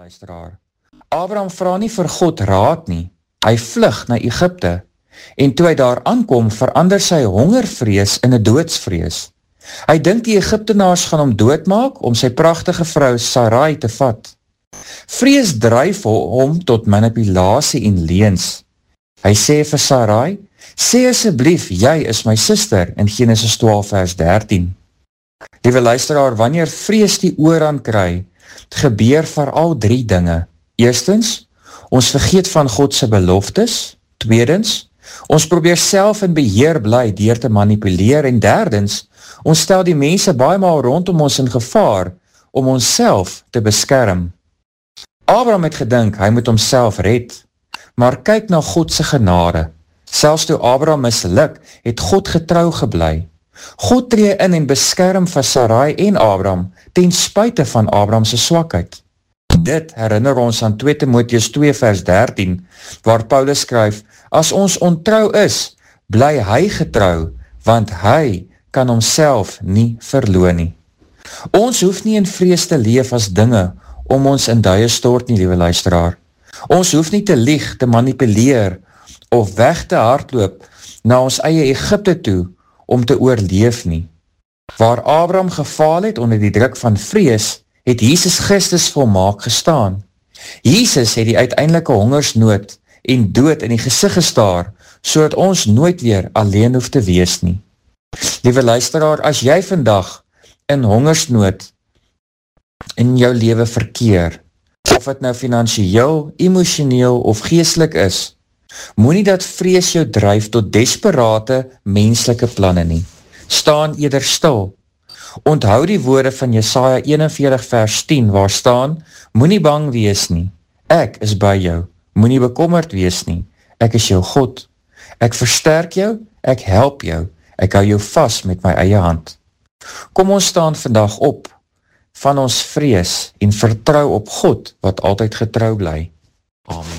luisteraar. Abraham vra nie vir God raad nie. Hy vlug na Egipte. En toe hy daar aankom, verander sy hongervrees in 'n doodsvrees. Hy dink die Egiptenaars gaan hom doodmaak om sy pragtige vrou Sarai te vat. Vrees dryf hom tot manipulasie en leuns. Hy sê vir Sarai, sê asseblief, jy is my suster, in Genesis 12 vers 13. Liewe luisteraar, wanneer vrees die oorhand kry, gebeur veral 3 dinge. Eerstens, ons vergeet van God se beloftes. Tweedens, ons probeer self in beheer bly deur te manipuleer. En derdens, ons stel die mense baie maal rondom ons in gevaar om onsself te beskerm. Abraham het gedink, hy moet homself red, maar kyk na God se genade. Selfs toe Abraham misluk, het God getrou gebly. God tree in en beskerm vir Sarai en Abraham ten spyte van Abraham se swakheid. Dit herinner ons aan 2 Timoteus 2 vers 13, waar Paulus skryf, as ons ontrou is, bly hy getrou, want hy kan homself nie verloon nie. Ons hoef nie in vrees te leef as dinge om ons in duie stort nie, liewe luisteraar. Ons hoef nie te lieg, te manipuleer of weg te hardloop na ons eie Egipte toe om te oorleef nie. Waar Abraham gefaal het onder die druk van vrees, het Jesus Christus volmaak gestaan. Jesus het die uiteindelike hongersnood en dood in die gesig gestaar, sodat ons nooit weer alleen hoef te wees nie. Liewe luisteraar, as jy vandag in hongersnood in jou lewe verkeer, of het nou finansiëel, emosioneel of geestelik is, moenie dat vrees jou dryf tot desperate menslike planne nie. Staan eerder stil. Onthou die woorde van Jesaja 41 vers 10 waar staan, moenie bang wees nie. Ek is by jou. Moenie bekommerd wees nie. Ek is jou God. Ek versterk jou, ek help jou. Ek hou jou vas met my eie hand. Kom ons staan vandag op van ons vrees en vertrou op God wat altyd getrou bly. Amen.